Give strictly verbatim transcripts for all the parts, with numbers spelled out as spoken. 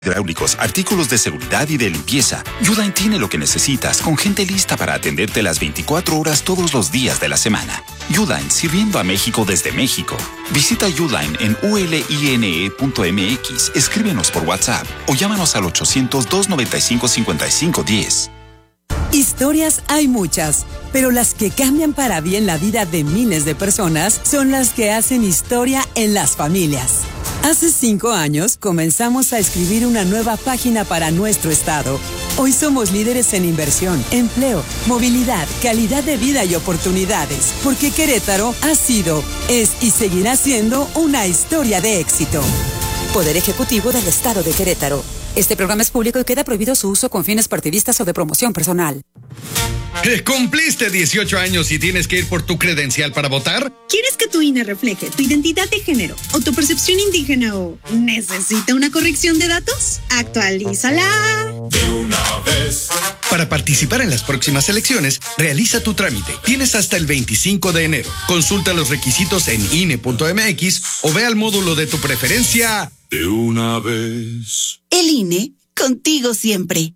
hidráulicos, artículos de seguridad y de limpieza. Uline tiene lo que necesitas, con gente lista para atenderte las veinticuatro horas todos los días de la semana. Uline, sirviendo a México desde México. Visita Uline en u l i n e punto m x, escríbenos por WhatsApp o llámanos al ochocientos, doscientos noventa y cinco, cincuenta y cinco diez. Historias hay muchas, pero las que cambian para bien la vida de miles de personas son las que hacen historia en las familias. Hace cinco años comenzamos a escribir una nueva página para nuestro estado. Hoy somos líderes en inversión, empleo, movilidad, calidad de vida y oportunidades, porque Querétaro ha sido, es y seguirá siendo una historia de éxito. Poder Ejecutivo del Estado de Querétaro. Este programa es público y queda prohibido su uso con fines partidistas o de promoción personal. ¿Cumpliste dieciocho años y tienes que ir por tu credencial para votar? ¿Quieres que tu I N E refleje tu identidad de género o tu percepción indígena o necesita una corrección de datos? ¡Actualízala! De una vez. Para participar en las próximas elecciones, realiza tu trámite. Tienes hasta el veinticinco de enero. Consulta los requisitos en I N E punto m x o ve al módulo de tu preferencia. De una vez. El I N E, contigo siempre.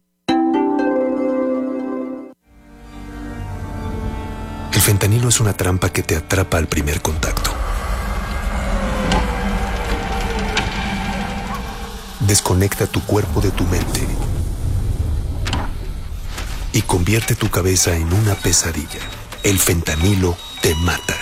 El fentanilo es una trampa que te atrapa al primer contacto. Desconecta tu cuerpo de tu mente y convierte tu cabeza en una pesadilla. El fentanilo te mata.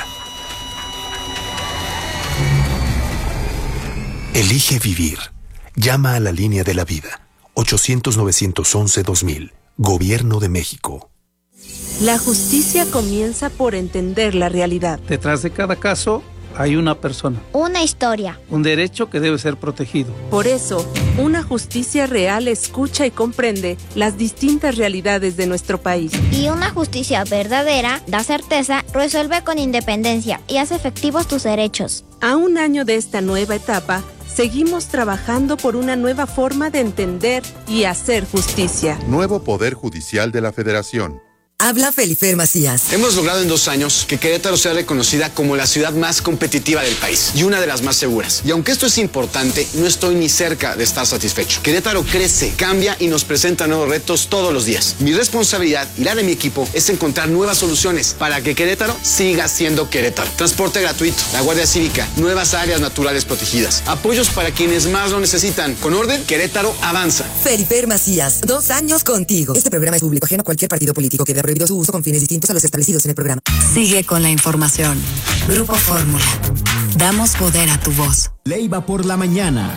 Elige vivir. Llama a la línea de la vida. ochocientos, novecientos once, dos mil. Gobierno de México. La justicia comienza por entender la realidad. Detrás de cada caso hay una persona. Una historia. Un derecho que debe ser protegido. Por eso, una justicia real escucha y comprende las distintas realidades de nuestro país. Y una justicia verdadera da certeza, resuelve con independencia y hace efectivos tus derechos. A un año de esta nueva etapa, seguimos trabajando por una nueva forma de entender y hacer justicia. Nuevo Poder Judicial de la Federación. Habla Felifer Macías. Hemos logrado en dos años que Querétaro sea reconocida como la ciudad más competitiva del país y una de las más seguras. Y aunque esto es importante, no estoy ni cerca de estar satisfecho. Querétaro crece, cambia y nos presenta nuevos retos todos los días. Mi responsabilidad y la de mi equipo es encontrar nuevas soluciones para que Querétaro siga siendo Querétaro. Transporte gratuito, la Guardia Cívica, nuevas áreas naturales protegidas, apoyos para quienes más lo necesitan. Con orden, Querétaro avanza. Felifer Macías, dos años contigo. Este programa es público, ajeno a cualquier partido político que vea prohibido su uso con fines distintos a los establecidos en el programa. Sigue con la información. Grupo Fórmula. Damos poder a tu voz. Leiva por la mañana.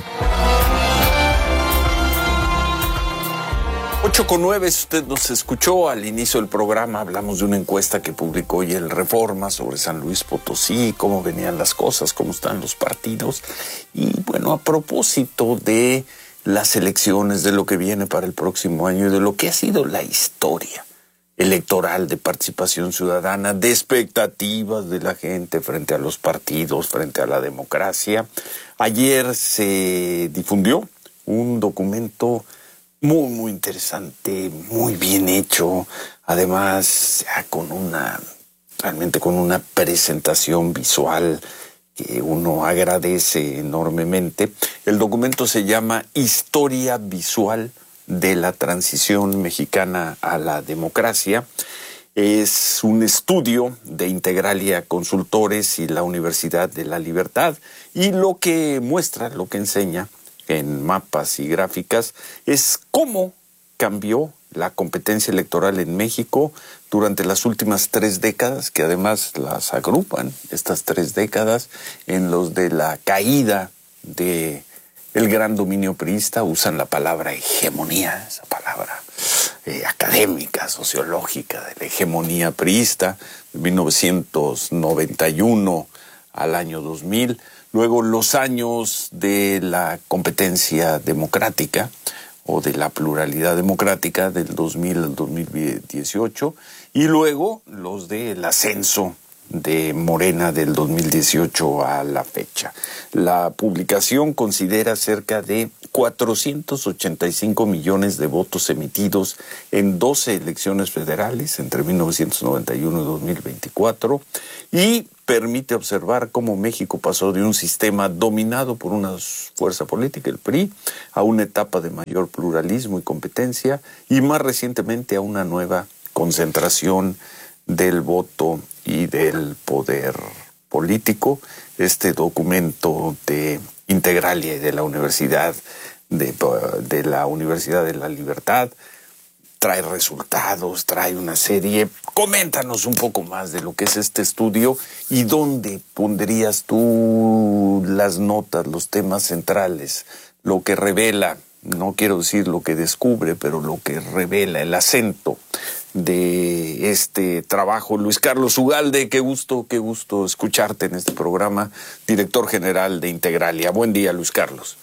ocho con nueve, si usted nos escuchó al inicio del programa, hablamos de una encuesta que publicó hoy el Reforma sobre San Luis Potosí, cómo venían las cosas, cómo están los partidos. Y bueno, a propósito de las elecciones, de lo que viene para el próximo año y de lo que ha sido la historia electoral de participación ciudadana, de expectativas de la gente frente a los partidos, frente a la democracia. Ayer se difundió un documento muy, muy interesante, muy bien hecho, además ya con una, realmente con una presentación visual que uno agradece enormemente. El documento se llama Historia Visual de la transición mexicana a la democracia. Es un estudio de Integralia Consultores y la Universidad de la Libertad, y lo que muestra, lo que enseña en mapas y gráficas es cómo cambió la competencia electoral en México durante las últimas tres décadas, que además las agrupan, estas tres décadas, en los de la caída de el gran dominio priista. Usan la palabra hegemonía, esa palabra eh, académica, sociológica, de la hegemonía priista, de mil novecientos noventa y uno al año dos mil. Luego los años de la competencia democrática o de la pluralidad democrática del dos mil al dos mil dieciocho. Y luego los del ascenso de Morena del dos mil dieciocho a la fecha. La publicación considera cerca de cuatrocientos ochenta y cinco millones de votos emitidos en doce elecciones federales entre mil novecientos noventa y uno y dos mil veinticuatro, y permite observar cómo México pasó de un sistema dominado por una fuerza política, el P R I, a una etapa de mayor pluralismo y competencia, y más recientemente a una nueva concentración del voto y del poder político. Este documento de Integralia y de la Universidad de, de la Universidad de la Libertad trae resultados, trae una serie. Coméntanos un poco más de lo que es este estudio y dónde pondrías tú las notas, los temas centrales, lo que revela, no quiero decir lo que descubre, pero lo que revela, el acento de este trabajo. Luis Carlos Ugalde, qué gusto, qué gusto escucharte en este programa, director general de Integralia. Buen día, Luis Carlos.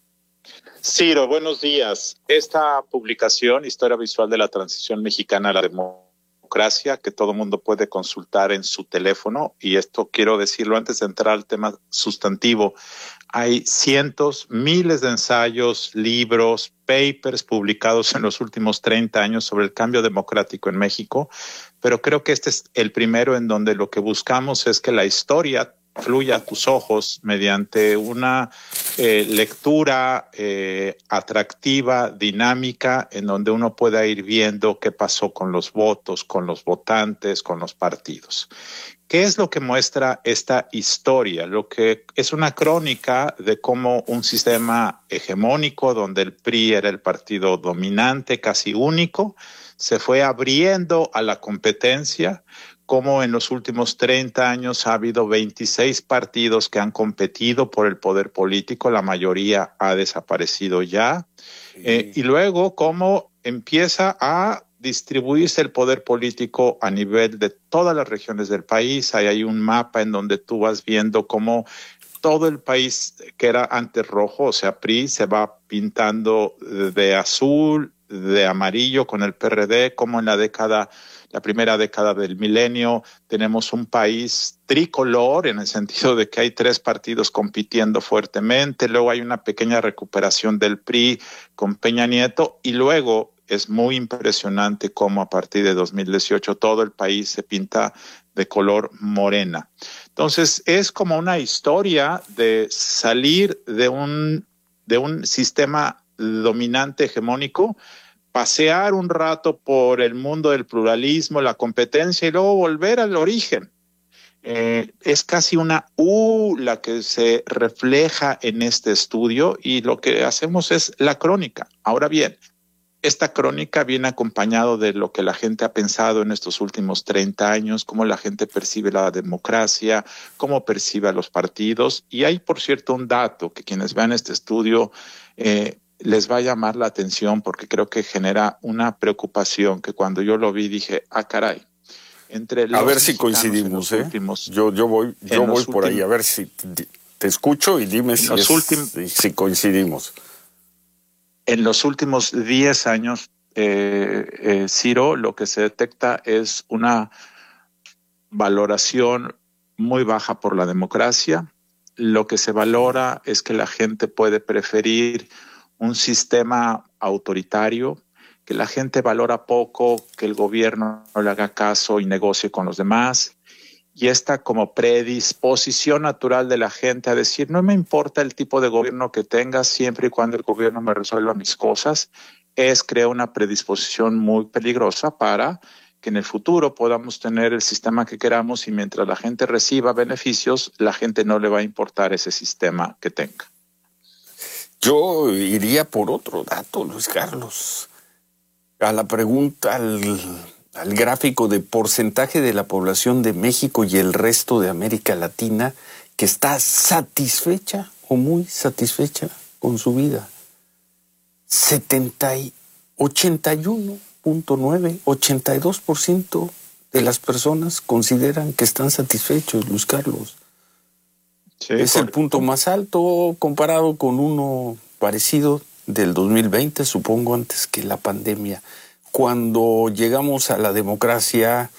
Ciro, buenos días. Esta publicación, Historia Visual de la Transición Mexicana a la Democracia, que todo mundo puede consultar en su teléfono, y esto quiero decirlo antes de entrar al tema sustantivo, hay cientos, miles de ensayos, libros, papers publicados en los últimos treinta años sobre el cambio democrático en México, pero creo que este es el primero en donde lo que buscamos es que la historia fluya a tus ojos mediante una eh, lectura eh, atractiva, dinámica, en donde uno pueda ir viendo qué pasó con los votos, con los votantes, con los partidos. ¿Qué es lo que muestra esta historia? Lo que es una crónica de cómo un sistema hegemónico, donde el P R I era el partido dominante, casi único, se fue abriendo a la competencia, como en los últimos treinta años ha habido veintiséis partidos que han competido por el poder político, la mayoría ha desaparecido ya, sí. eh, y luego cómo empieza a distribuirse el poder político a nivel de todas las regiones del país. Ahí hay un mapa en donde tú vas viendo cómo todo el país que era antes rojo, o sea, P R I, se va pintando de azul, de amarillo con el P R D, como en la década, la primera década del milenio, tenemos un país tricolor en el sentido de que hay tres partidos compitiendo fuertemente, luego hay una pequeña recuperación del P R I con Peña Nieto, y luego es muy impresionante cómo a partir de dos mil dieciocho todo el país se pinta de color morena. Entonces es como una historia de salir de un, de un sistema dominante hegemónico, pasear un rato por el mundo del pluralismo, la competencia, y luego volver al origen. Eh, es casi una U la que se refleja en este estudio, y lo que hacemos es la crónica. Ahora bien, esta crónica viene acompañado de lo que la gente ha pensado en estos últimos treinta años, cómo la gente percibe la democracia, cómo percibe a los partidos. Y hay, por cierto, un dato que quienes vean este estudio eh, les va a llamar la atención, porque creo que genera una preocupación que cuando yo lo vi dije, ah, caray. Entre los a ver si coincidimos, ¿eh? Últimos, yo, yo voy, yo voy por ahí, a ver si te, te escucho y dime si, es, últimos, si coincidimos. En los últimos diez años, eh, eh, Ciro, lo que se detecta es una valoración muy baja por la democracia. Lo que se valora es que la gente puede preferir un sistema autoritario, que la gente valora poco que el gobierno no le haga caso y negocie con los demás. Y esta como predisposición natural de la gente a decir, no me importa el tipo de gobierno que tenga, siempre y cuando el gobierno me resuelva mis cosas, es crea una predisposición muy peligrosa para que en el futuro podamos tener el sistema que queramos, y mientras la gente reciba beneficios, la gente no le va a importar ese sistema que tenga. Yo iría por otro dato, Luis Carlos, a la pregunta, al... al gráfico de porcentaje de la población de México y el resto de América Latina que está satisfecha o muy satisfecha con su vida. setenta y ochenta y uno punto nueve, ochenta y dos por ciento de las personas consideran que están satisfechos, Luis Carlos. Sí, es el punto más alto comparado con uno parecido del dos mil veinte, supongo, antes que la pandemia. Cuando llegamos a la democracia,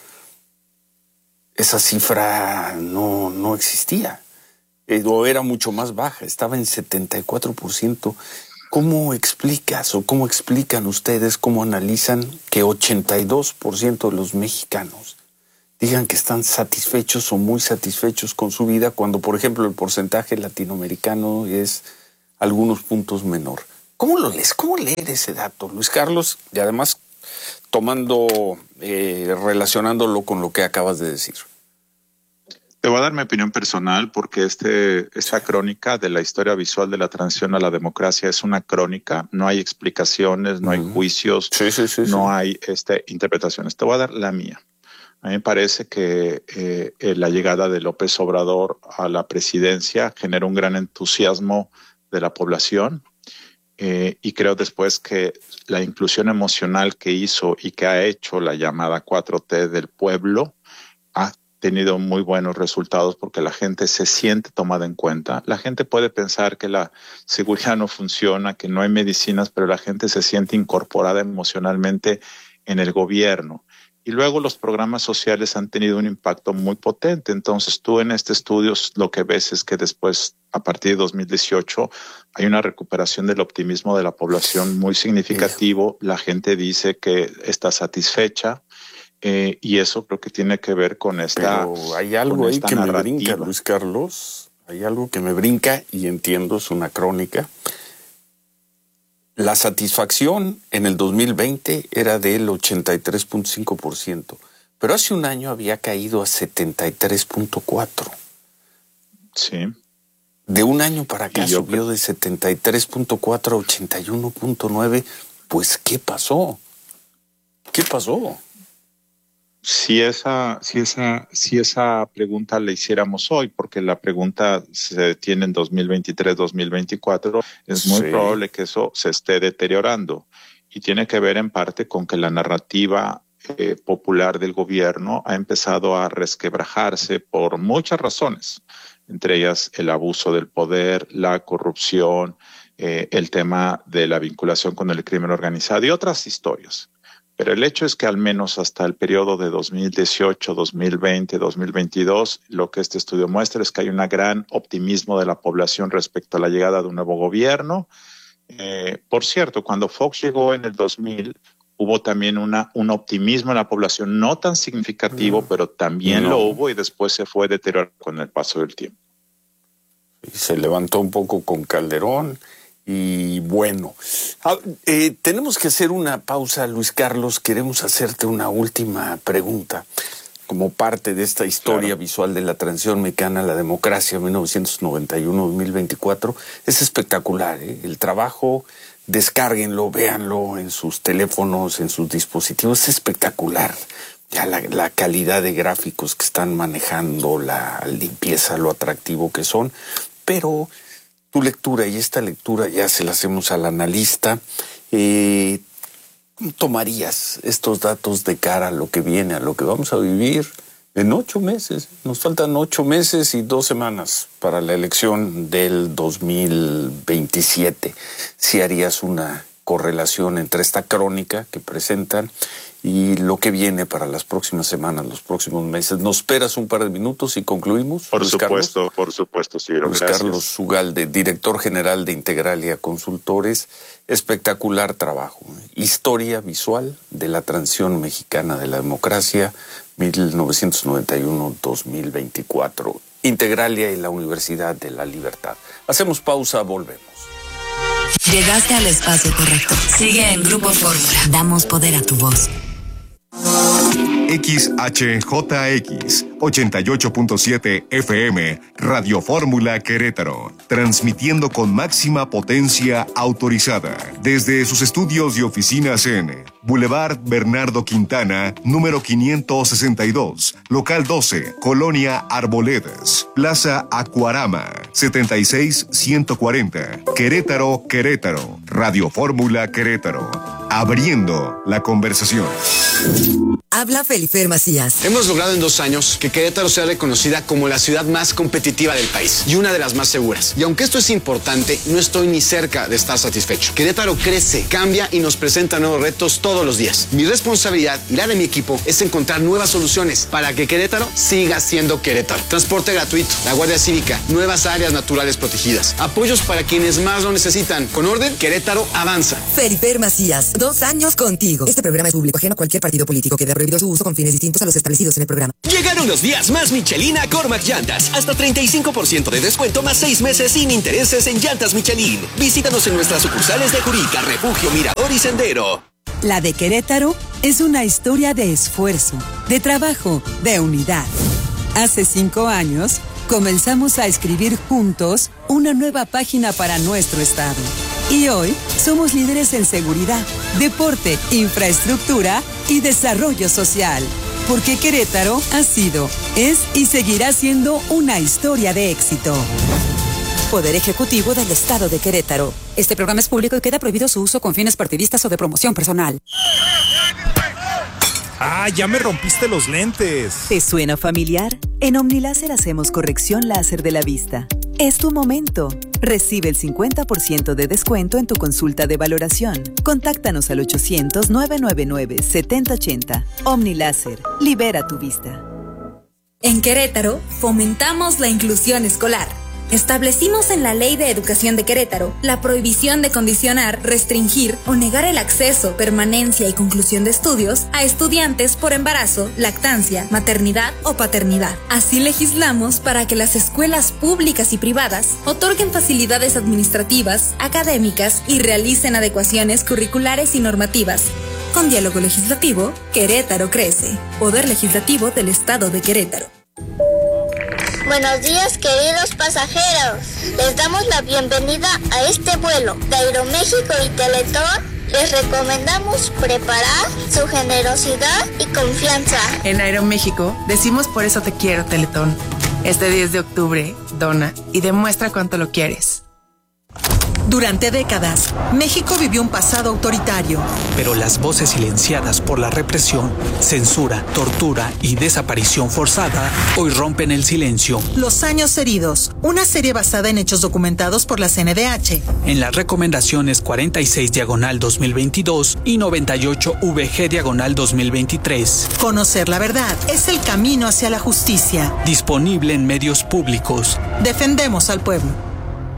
esa cifra no, no existía, eh, o era mucho más baja, estaba en setenta y cuatro por ciento. ¿Cómo explicas o cómo explican ustedes, cómo analizan que ochenta y dos por ciento de los mexicanos digan que están satisfechos o muy satisfechos con su vida cuando, por ejemplo, el porcentaje latinoamericano es algunos puntos menor? ¿Cómo lo lees? ¿Cómo leer ese dato, Luis Carlos? Y además, tomando, eh, relacionándolo con lo que acabas de decir. Te voy a dar mi opinión personal porque este, esta crónica de la historia visual de la transición a la democracia es una crónica, no hay explicaciones, no hay uh-huh. juicios, sí, sí, sí, no sí. hay este, interpretaciones. Te voy a dar la mía. A mí me parece que eh, la llegada de López Obrador a la presidencia generó un gran entusiasmo de la población eh, y creo después que la inclusión emocional que hizo y que ha hecho la llamada cuatro T del pueblo ha tenido muy buenos resultados porque la gente se siente tomada en cuenta. La gente puede pensar que la seguridad no funciona, que no hay medicinas, pero la gente se siente incorporada emocionalmente en el gobierno. Y luego los programas sociales han tenido un impacto muy potente. Entonces tú en este estudio lo que ves es que después, a partir de dos mil dieciocho, hay una recuperación del optimismo de la población muy significativo. La gente dice que está satisfecha. Eh, y eso creo que tiene que ver con esta Pero hay algo ahí que narrativa. Me brinca, Luis Carlos. Hay algo que me brinca y entiendo, es una crónica. La satisfacción en el dos mil veinte era del ochenta y tres punto cinco por ciento, pero hace un año había caído a setenta y tres punto cuatro por ciento. Sí. De un año para acá yo... subió de setenta y tres punto cuatro a ochenta y uno punto nueve. Pues, ¿qué pasó? ¿Qué pasó? Si esa, si esa, si esa pregunta la hiciéramos hoy, porque la pregunta se detiene en dos mil veintitrés, dos mil veinticuatro, es muy sí. probable que eso se esté deteriorando. Y tiene que ver en parte con que la narrativa eh, popular del gobierno ha empezado a resquebrajarse por muchas razones, entre ellas el abuso del poder, la corrupción, eh, el tema de la vinculación con el crimen organizado y otras historias. Pero el hecho es que al menos hasta el periodo de dos mil dieciocho, dos mil veinte, dos mil veintidós, lo que este estudio muestra es que hay un gran optimismo de la población respecto a la llegada de un nuevo gobierno. Eh, por cierto, cuando Fox llegó en el dos mil, hubo también una, un optimismo en la población, no tan significativo, no, pero también no. lo hubo y después se fue deteriorando con el paso del tiempo. Y se levantó un poco con Calderón. Y bueno, eh, tenemos que hacer una pausa, Luis Carlos. Queremos hacerte una última pregunta. Como parte de esta historia claro. visual de la transición mexicana a la democracia, mil novecientos noventa y uno a dos mil veinticuatro, es espectacular, ¿eh? El trabajo, descárguenlo, véanlo en sus teléfonos, en sus dispositivos, es espectacular. Ya la, la calidad de gráficos que están manejando, la limpieza, lo atractivo que son, pero... Tu lectura, y esta lectura ya se la hacemos al analista, eh, ¿cómo tomarías estos datos de cara a lo que viene, a lo que vamos a vivir en ocho meses? Nos faltan ocho meses y dos semanas para la elección del dos mil veintisiete. Si harías una correlación entre esta crónica que presentan y lo que viene para las próximas semanas, los próximos meses. ¿Nos esperas un par de minutos y concluimos? Por Luis supuesto, Carlos? por supuesto, sí. Luis Carlos Ugalde, director general de Integralia Consultores. Espectacular trabajo. Historia visual de la transición mexicana de la democracia, mil novecientos noventa y uno a dos mil veinticuatro. Integralia y la Universidad de la Libertad. Hacemos pausa, volvemos. Llegaste al espacio correcto. Sigue en Grupo Fórmula. Damos poder a tu voz. X H J X ochenta y ocho punto siete F M Radio Fórmula Querétaro, transmitiendo con máxima potencia autorizada desde sus estudios y oficinas en Boulevard Bernardo Quintana, número quinientos sesenta y dos, local doce, Colonia Arboledas, Plaza Acuarama, setenta y seis ciento cuarenta, Querétaro, Querétaro. Radio Fórmula Querétaro, abriendo la conversación. Habla Felifer Macías. Hemos logrado en dos años que Querétaro sea reconocida como la ciudad más competitiva del país y una de las más seguras. Y aunque esto es importante, no estoy ni cerca de estar satisfecho. Querétaro crece, cambia y nos presenta nuevos retos todos los días. Mi responsabilidad y la de mi equipo es encontrar nuevas soluciones para que Querétaro siga siendo Querétaro. Transporte gratuito, la Guardia Cívica, nuevas áreas naturales protegidas, apoyos para quienes más lo necesitan. Con orden, Querétaro avanza. Felifer Macías, dos años contigo. Este programa es público ajeno a cualquier partido político. Queda prohibido su uso con fines distintos a los establecidos en el programa. Llegaron los días más Michelin a Cormac Llantas. Hasta treinta y cinco por ciento de descuento más seis meses sin intereses en llantas Michelin. Visítanos en nuestras sucursales de Jurica, Refugio, Mirador y Sendero. La de Querétaro es una historia de esfuerzo, de trabajo, de unidad. Hace cinco años comenzamos a escribir juntos una nueva página para nuestro estado. Y hoy somos líderes en seguridad, deporte, infraestructura y desarrollo social. Porque Querétaro ha sido, es y seguirá siendo una historia de éxito. Poder Ejecutivo del Estado de Querétaro. Este programa es público y queda prohibido su uso con fines partidistas o de promoción personal. ¡Ah, ya me rompiste los lentes! ¿Te suena familiar? En Omniláser hacemos corrección láser de la vista. Es tu momento. Recibe el cincuenta por ciento de descuento en tu consulta de valoración. Contáctanos al ochocientos, nueve nueve nueve, siete cero ocho cero. Omniláser. Libera tu vista. En Querétaro, fomentamos la inclusión escolar. Establecimos en la Ley de Educación de Querétaro la prohibición de condicionar, restringir o negar el acceso, permanencia y conclusión de estudios a estudiantes por embarazo, lactancia, maternidad o paternidad. Así legislamos para que las escuelas públicas y privadas otorguen facilidades administrativas, académicas y realicen adecuaciones curriculares y normativas. Con diálogo legislativo, Querétaro crece. Poder Legislativo del Estado de Querétaro. Buenos días, queridos pasajeros. Les damos la bienvenida a este vuelo de Aeroméxico y Teletón. Les recomendamos preparar su generosidad y confianza. En Aeroméxico decimos por eso te quiero, Teletón. Este diez de octubre, dona y demuestra cuánto lo quieres. Durante décadas, México vivió un pasado autoritario. Pero las voces silenciadas por la represión, censura, tortura y desaparición forzada hoy rompen el silencio. Los años heridos, una serie basada en hechos documentados por la C N D H. En las recomendaciones cuarenta y seis diagonal dos mil veintidós y noventa y ocho V G diagonal dos mil veintitrés. Conocer la verdad es el camino hacia la justicia. Disponible en medios públicos. Defendemos al pueblo.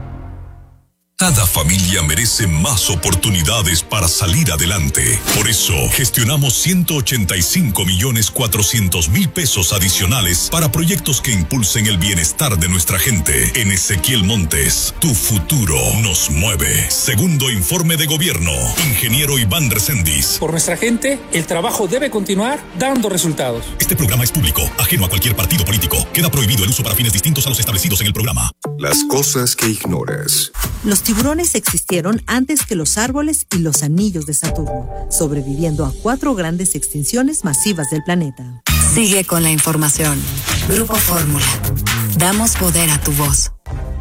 Cada familia merece más oportunidades para salir adelante. Por eso, gestionamos ciento ochenta y cinco millones cuatrocientos mil pesos adicionales para proyectos que impulsen el bienestar de nuestra gente. En Ezequiel Montes, tu futuro nos mueve. Segundo informe de gobierno, ingeniero Iván Reséndiz. Por nuestra gente, el trabajo debe continuar dando resultados. Este programa es público, ajeno a cualquier partido político. Queda prohibido el uso para fines distintos a los establecidos en el programa. Las cosas que ignoras. Los tiburones existieron antes que los árboles y los anillos de Saturno, sobreviviendo a cuatro grandes extinciones masivas del planeta. Sigue con la información. Grupo Fórmula. Damos poder a tu voz.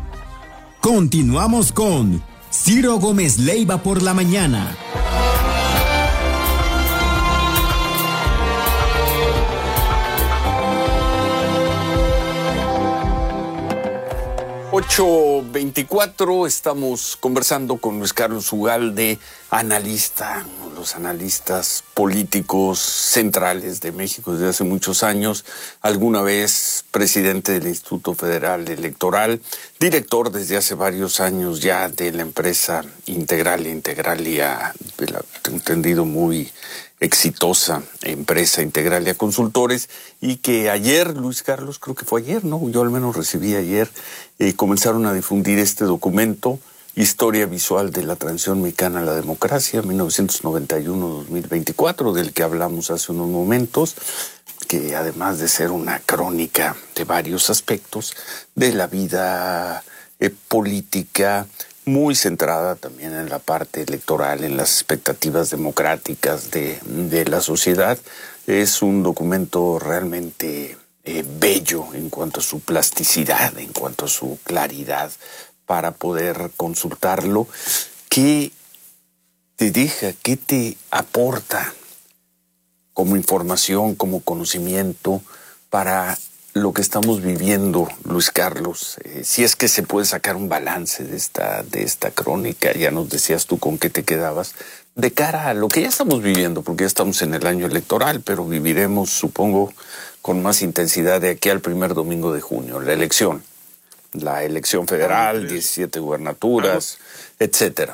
Continuamos con Ciro Gómez Leiva por la mañana. ocho veinticuatro, estamos conversando con Luis Carlos Ugalde, analista, uno de los analistas políticos centrales de México desde hace muchos años, alguna vez presidente del Instituto Federal Electoral, director desde hace varios años ya de la empresa Integralia, Integralia, entendido muy exitosa empresa Integralia Consultores, y que ayer, Luis Carlos, creo que fue ayer, ¿no? Yo al menos recibí ayer, eh, comenzaron a difundir este documento, Historia Visual de la Transición Mexicana a la Democracia, mil novecientos noventa y uno a dos mil veinticuatro, del que hablamos hace unos momentos, que además de ser una crónica de varios aspectos de la vida eh, política, muy centrada también en la parte electoral, en las expectativas democráticas de, de la sociedad. Es un documento realmente eh, bello en cuanto a su plasticidad, en cuanto a su claridad para poder consultarlo. ¿Qué te deja, qué te aporta como información, como conocimiento para lo que estamos viviendo, Luis Carlos? Eh, si es que se puede sacar un balance de esta, de esta crónica, ya nos decías tú con qué te quedabas, de cara a lo que ya estamos viviendo, porque ya estamos en el año electoral, pero viviremos, supongo, con más intensidad de aquí al primer domingo de junio, la elección, la elección federal, diecisiete gubernaturas, etcétera.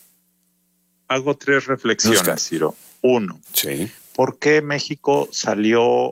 Hago tres reflexiones, Ciro. Uno, sí. ¿Por qué México salió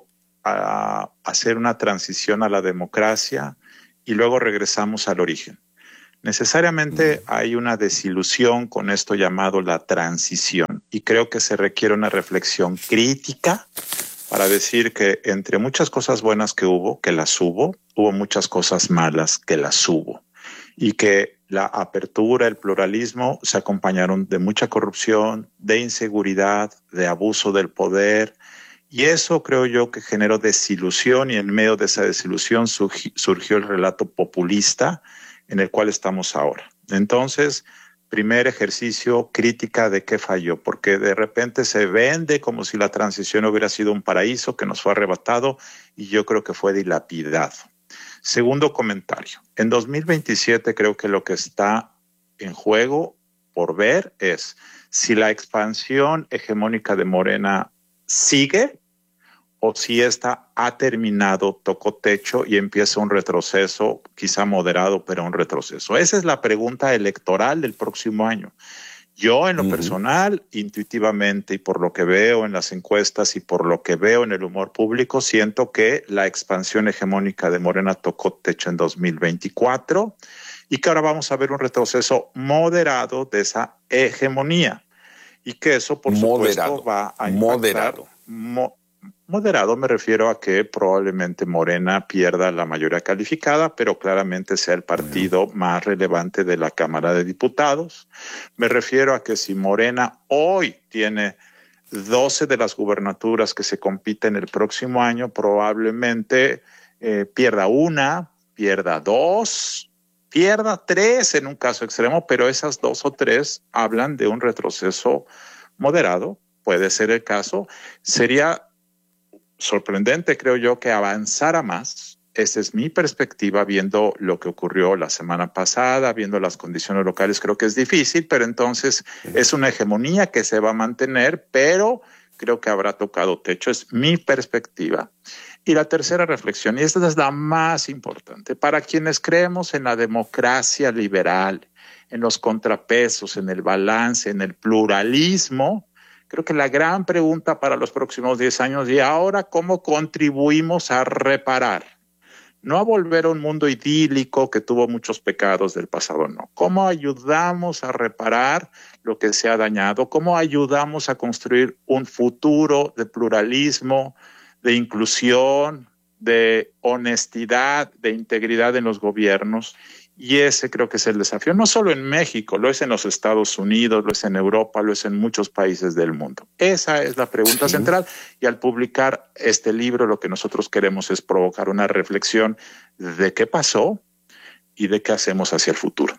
a hacer una transición a la democracia y luego regresamos al origen? Necesariamente hay una desilusión con esto llamado la transición, y creo que se requiere una reflexión crítica para decir que entre muchas cosas buenas que hubo, que las hubo, hubo muchas cosas malas que las hubo, y que la apertura, el pluralismo se acompañaron de mucha corrupción, de inseguridad, de abuso del poder, y eso creo yo que generó desilusión, y en medio de esa desilusión surgió el relato populista en el cual estamos ahora. Entonces, primer ejercicio, crítica de qué falló, porque de repente se vende como si la transición hubiera sido un paraíso que nos fue arrebatado, y yo creo que fue dilapidado. Segundo comentario, en dos mil veintisiete creo que lo que está en juego por ver es si la expansión hegemónica de Morena sigue o si esta ha terminado, tocó techo y empieza un retroceso, quizá moderado, pero un retroceso. Esa es la pregunta electoral del próximo año. Yo, en lo uh-huh. personal, intuitivamente, y por lo que veo en las encuestas y por lo que veo en el humor público, siento que la expansión hegemónica de Morena tocó techo en dos mil veinticuatro y que ahora vamos a ver un retroceso moderado de esa hegemonía. Y que eso, por moderado, supuesto, va a impactar. Moderado. Mo- Moderado me refiero a que probablemente Morena pierda la mayoría calificada, pero claramente sea el partido más relevante de la Cámara de Diputados. Me refiero a que si Morena hoy tiene doce de las gubernaturas que se compiten el próximo año, probablemente eh, pierda una, pierda dos, pierda tres en un caso extremo, pero esas dos o tres hablan de un retroceso moderado. Puede ser el caso. Sería sorprendente, creo yo, que avanzara más. Esa es mi perspectiva, viendo lo que ocurrió la semana pasada, viendo las condiciones locales. Creo que es difícil, pero entonces es una hegemonía que se va a mantener, pero creo que habrá tocado techo. Es mi perspectiva. Y la tercera reflexión, y esta es la más importante, para quienes creemos en la democracia liberal, en los contrapesos, en el balance, en el pluralismo, creo que la gran pregunta para los próximos diez años, y ahora, ¿cómo contribuimos a reparar? No a volver a un mundo idílico que tuvo muchos pecados del pasado, no. ¿Cómo ayudamos a reparar lo que se ha dañado? ¿Cómo ayudamos a construir un futuro de pluralismo, de inclusión, de honestidad, de integridad en los gobiernos? Y ese creo que es el desafío, no solo en México, lo es en los Estados Unidos, lo es en Europa, lo es en muchos países del mundo. Esa es la pregunta sí. central, y al publicar este libro lo que nosotros queremos es provocar una reflexión de qué pasó y de qué hacemos hacia el futuro.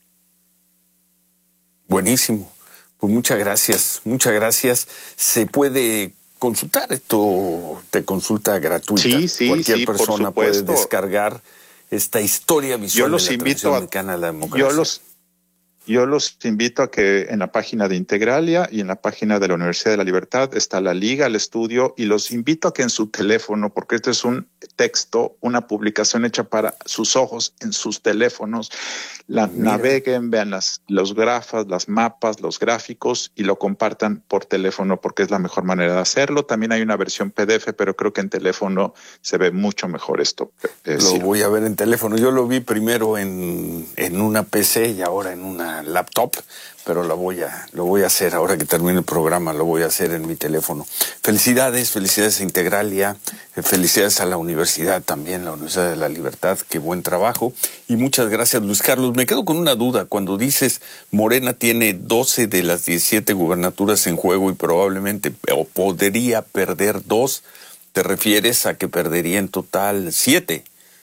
Buenísimo, pues muchas gracias, muchas gracias. Se puede consultar esto de consulta gratuita. Sí, sí, Cualquier sí, persona puede descargar esta historia visual yo los de la invito a, mexicana a la democracia. Yo los, yo los invito a que en la página de Integralia y en la página de la Universidad de la Libertad está la liga al estudio, y los invito a que en su teléfono, porque este es un texto, una publicación hecha para sus ojos, en sus teléfonos, la Mira. naveguen, vean las, los grafos, las mapas, los gráficos, y lo compartan por teléfono, porque es la mejor manera de hacerlo. También hay una versión P D F, pero creo que en teléfono se ve mucho mejor esto. Eh, lo sí. voy a ver en teléfono. Yo lo vi primero en, en una P C y ahora en una laptop, pero lo voy a lo voy a hacer ahora que termine el programa, lo voy a hacer en mi teléfono. Felicidades, felicidades a Integralia, felicidades a la universidad también, la Universidad de la Libertad, qué buen trabajo, y muchas gracias, Luis Carlos. Me quedo con una duda, cuando dices Morena tiene doce de las diecisiete gubernaturas en juego y probablemente o podría perder dos, ¿te refieres a que perdería en total siete?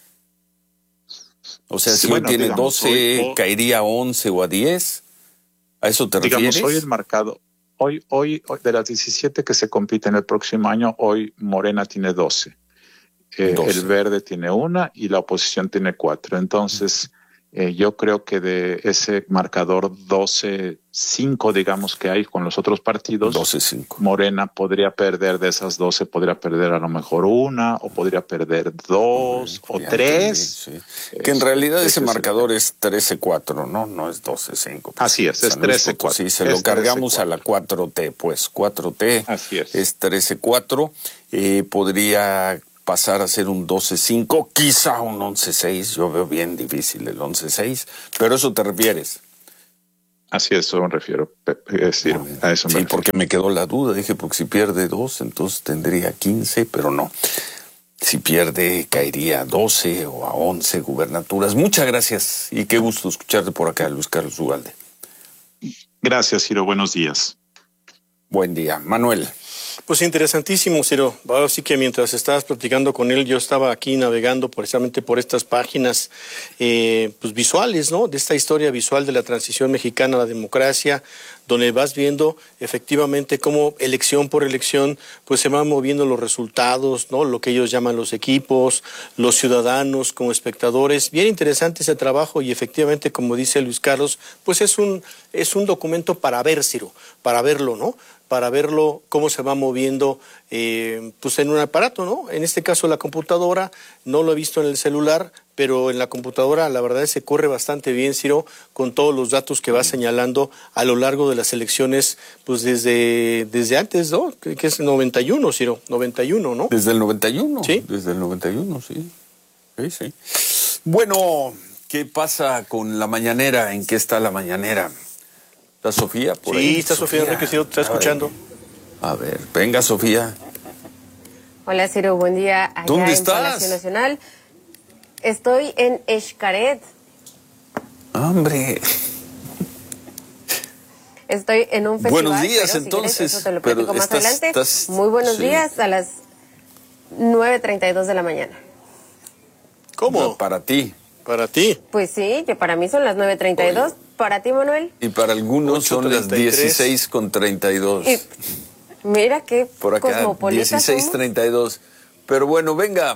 O sea, si sí, bueno, hoy tiene digamos, doce, hoy, hoy, caería a once o a diez. ¿A eso te digamos, refieres? Hoy el marcador, hoy, hoy, hoy, de las diecisiete que se compiten el próximo año, hoy Morena tiene doce. Eh, doce. El Verde tiene una y la oposición tiene cuatro. Entonces, eh, yo creo que de ese marcador doce cinco, digamos, que hay con los otros partidos, doce cinco. Morena podría perder de esas doce, podría perder a lo mejor una, o podría perder dos, o tres. Sí, sí. Que en realidad ese marcador es trece cuatro, ¿no? No es doce cinco. Pues. Así es, es trece cuatro. Sí, se lo cargamos a la cuatro T, pues cuatro T. Así es. Es trece cuatro. Eh, podría pasar a ser un doce cinco, quizá un once seis. Yo veo bien difícil el once seis, pero eso te refieres. Así es, eso me refiero, es decir, a eso me Sí, refiero. porque me quedó la duda, dije, porque si pierde dos, entonces tendría quince, pero no. Si pierde, caería a doce o a once gubernaturas. Muchas gracias y qué gusto escucharte por acá, Luis Carlos Ugalde. Gracias, Ciro, buenos días. Buen día. Manuel. Pues interesantísimo, Ciro. Ahora sí que mientras estabas platicando con él, yo estaba aquí navegando precisamente por estas páginas eh, pues visuales, ¿no? De esta historia visual de la transición mexicana a la democracia, donde vas viendo efectivamente cómo elección por elección pues se van moviendo los resultados, ¿no? Lo que ellos llaman los equipos, los ciudadanos como espectadores. Bien interesante ese trabajo y efectivamente, como dice Luis Carlos, pues es un, es un documento para ver, Ciro, para verlo, ¿no? Para verlo cómo se va moviendo eh, pues en un aparato, ¿no? En este caso la computadora, no lo he visto en el celular, pero en la computadora la verdad es que se corre bastante bien, Ciro, con todos los datos que va señalando a lo largo de las elecciones, pues desde, desde antes, ¿no? Que, que es noventa y uno, Ciro, noventa y uno, ¿no? Desde el noventa y uno. Sí. Desde el noventa y uno, sí. Sí, sí. Bueno, ¿qué pasa con la mañanera? ¿En qué está la mañanera? ¿Está Sofía por sí, ahí? Sí, está Sofía, Sofía Enrique, Ciro, te está escuchando. A ver, venga, Sofía. Hola, Ciro, buen día. Allá ¿Dónde en estás? Palacio Nacional. Estoy en Xcaret. ¡Hombre! Estoy en un festival. Buenos días, pero, entonces. Si quieres, eso te lo platico pero más estás, adelante. Estás, Muy buenos sí. días a las nueve treinta y dos de la mañana. ¿Cómo? No, para ti. Para ti. Pues sí, que para mí son las nueve treinta y dos. Para ti, Manuel. Y para algunos son las dieciséis con treinta y dos. Y mira qué por acá, cosmopolitas dieciséis treinta y dos. Pero bueno, venga.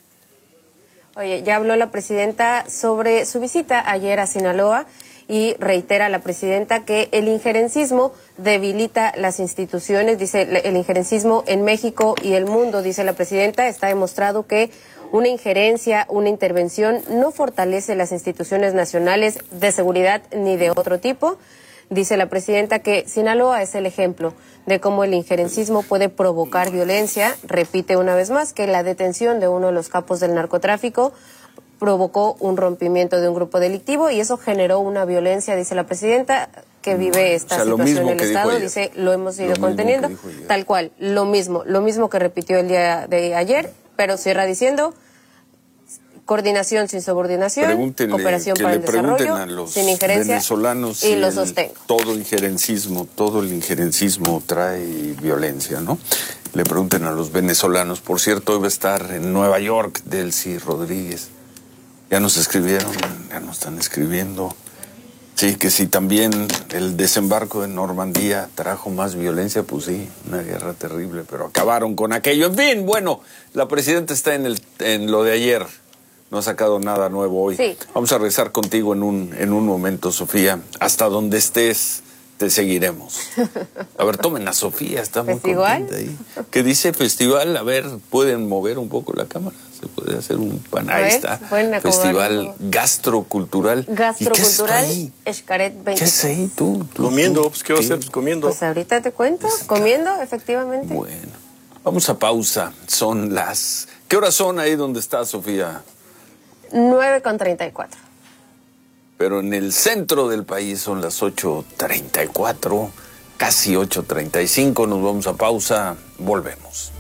Oye, ya habló la presidenta sobre su visita ayer a Sinaloa y reitera la presidenta que el injerencismo debilita las instituciones. Dice, el injerencismo en México y el mundo, dice la presidenta, está demostrado que una injerencia, una intervención no fortalece las instituciones nacionales de seguridad ni de otro tipo. Dice la presidenta que Sinaloa es el ejemplo de cómo el injerencismo puede provocar violencia. Repite una vez más que la detención de uno de los capos del narcotráfico provocó un rompimiento de un grupo delictivo y eso generó una violencia, dice la presidenta, que vive esta o sea, situación en el Estado. Dice, lo hemos ido lo conteniendo. Tal cual, lo mismo, lo mismo que repitió el día de ayer, pero cierra diciendo coordinación sin subordinación, Pregúntenle, cooperación que para le el desarrollo, a los sin injerencia, venezolanos y si lo el, sostengo. Todo injerencismo, todo el injerencismo trae violencia, ¿no? Le pregunten a los venezolanos. Por cierto, hoy va a estar en Nueva York Delcy Rodríguez. Ya nos escribieron, ya nos están escribiendo. Sí, que si también el desembarco de Normandía trajo más violencia, pues sí, una guerra terrible, pero acabaron con aquello. En fin, bueno, la presidenta está en, el, en lo de ayer. No ha sacado nada nuevo hoy. Sí. Vamos a regresar contigo en un, en un momento, Sofía. Hasta donde estés, te seguiremos. A ver, tomen a Sofía, está muy contenta ahí. ¿Qué dice festival? A ver, ¿pueden mover un poco la cámara? Se puede hacer un pan. Ahí está. Festival gastrocultural. Gastrocultural Xcaret veinte. ¿Qué es ahí tú? ¿Tú comiendo, tú, pues ¿qué va a hacer? Pues comiendo. Pues ahorita te cuento, comiendo, efectivamente. Bueno, vamos a pausa. Son las... ¿Qué horas son ahí donde está Sofía? nueve con treinta y cuatro. Pero en el centro del país son las ocho treinta y cuatro, casi ocho treinta y cinco. Nos vamos a pausa, volvemos.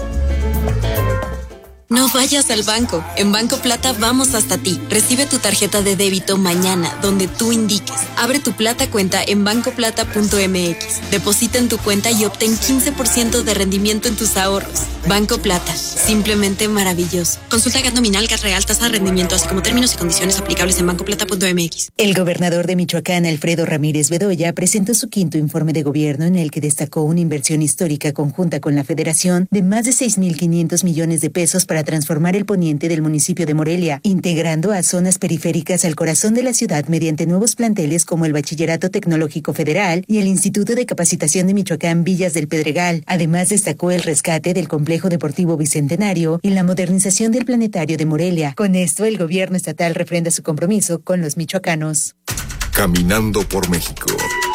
No vayas al banco. En Banco Plata vamos hasta ti. Recibe tu tarjeta de débito mañana, donde tú indiques. Abre tu Plata cuenta en banco plata punto m x. Deposita en tu cuenta y obtén quince por ciento de rendimiento en tus ahorros. Banco Plata, simplemente maravilloso. Consulta G A T nominal, G A T real, tasa de rendimiento, así como términos y condiciones aplicables en banco plata punto m x. El gobernador de Michoacán, Alfredo Ramírez Bedoya, presentó su quinto informe de gobierno en el que destacó una inversión histórica conjunta con la Federación de más de seis mil quinientos millones de pesos para transformar el poniente del municipio de Morelia, integrando a zonas periféricas al corazón de la ciudad mediante nuevos planteles como el Bachillerato Tecnológico Federal y el Instituto de Capacitación de Michoacán Villas del Pedregal. Además, destacó el rescate del complejo Deportivo Bicentenario y la modernización del planetario de Morelia. Con esto, el gobierno estatal refrenda su compromiso con los michoacanos. Caminando por México.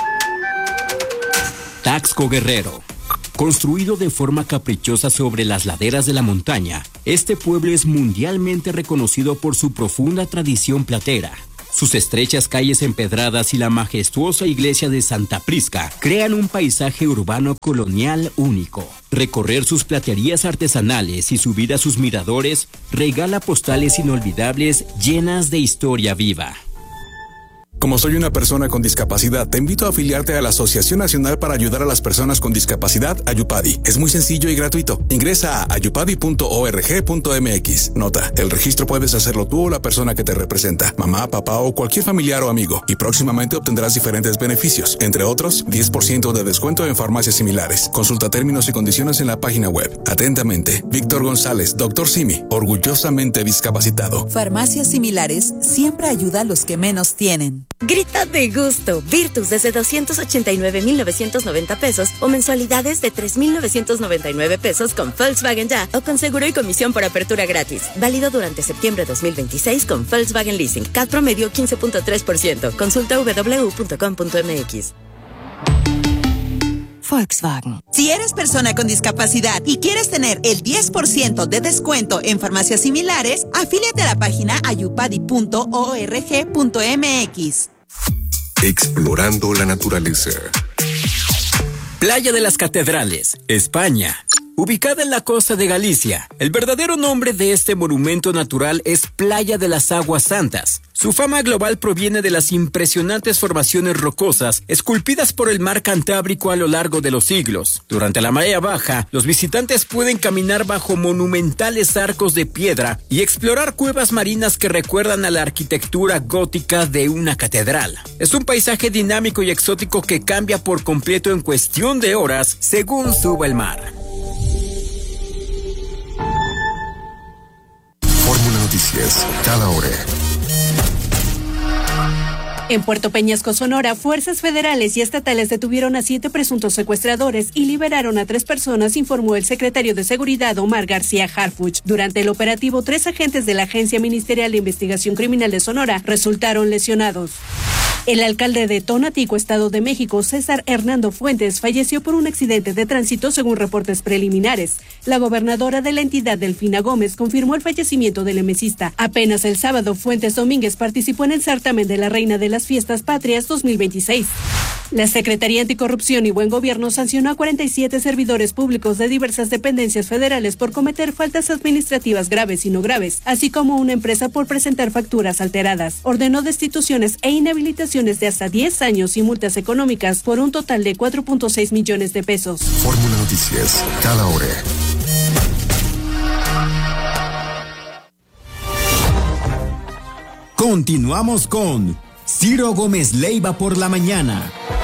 Taxco Guerrero. Construido de forma caprichosa sobre las laderas de la montaña, este pueblo es mundialmente reconocido por su profunda tradición platera. Sus estrechas calles empedradas y la majestuosa iglesia de Santa Prisca crean un paisaje urbano colonial único. Recorrer sus platerías artesanales y subir a sus miradores regala postales inolvidables llenas de historia viva. Como soy una persona con discapacidad, te invito a afiliarte a la Asociación Nacional para Ayudar a las Personas con Discapacidad, Ayupadi. Es muy sencillo y gratuito. Ingresa a ayupadi punto org punto m x. Nota, el registro puedes hacerlo tú o la persona que te representa, mamá, papá o cualquier familiar o amigo, y próximamente obtendrás diferentes beneficios, entre otros, diez por ciento de descuento en farmacias similares. Consulta términos y condiciones en la página web. Atentamente, Víctor González, doctor Simi, orgullosamente discapacitado. Farmacias similares siempre ayuda a los que menos tienen. Grita de gusto. Virtus desde doscientos ochenta y nueve mil novecientos noventa pesos o mensualidades de tres mil novecientos noventa y nueve pesos con Volkswagen Ya o con seguro y comisión por apertura gratis. Válido durante septiembre dos mil veintiséis con Volkswagen Leasing. C A T promedio quince punto tres por ciento. Consulta w w w punto com punto m x. Volkswagen. Si eres persona con discapacidad y quieres tener el diez por ciento de descuento en farmacias similares, afíliate a la página ayupadi punto org punto m x. Explorando la naturaleza. Playa de las Catedrales, España. Ubicada en la costa de Galicia, el verdadero nombre de este monumento natural es Playa de las Aguas Santas. Su fama global proviene de las impresionantes formaciones rocosas esculpidas por el mar Cantábrico a lo largo de los siglos. Durante la marea baja, los visitantes pueden caminar bajo monumentales arcos de piedra y explorar cuevas marinas que recuerdan a la arquitectura gótica de una catedral. Es un paisaje dinámico y exótico que cambia por completo en cuestión de horas según suba el mar. Fórmula Noticias, cada hora. En Puerto Peñasco, Sonora, fuerzas federales y estatales detuvieron a siete presuntos secuestradores y liberaron a tres personas, informó el secretario de Seguridad, Omar García Harfuch. Durante el operativo, tres agentes de la Agencia Ministerial de Investigación Criminal de Sonora resultaron lesionados. El alcalde de Tonatico, Estado de México, César Hernando Fuentes, falleció por un accidente de tránsito según reportes preliminares. La gobernadora de la entidad, Delfina Gómez, confirmó el fallecimiento del emesista. Apenas el sábado, Fuentes Domínguez participó en el certamen de la Reina de las Fiestas Patrias dos mil veintiséis. La Secretaría Anticorrupción y Buen Gobierno sancionó a cuarenta y siete servidores públicos de diversas dependencias federales por cometer faltas administrativas graves y no graves, así como una empresa por presentar facturas alteradas. Ordenó destituciones e inhabilitaciones de hasta diez años y multas económicas por un total de cuatro punto seis millones de pesos. Fórmula Noticias, cada hora. Continuamos con Ciro Gómez Leiva por la mañana.